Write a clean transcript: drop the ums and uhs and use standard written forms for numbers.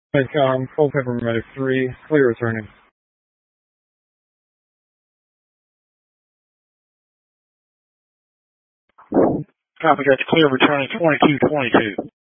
Full Pepper Medic 3, clear returning. Copy, that's clear returning 2222.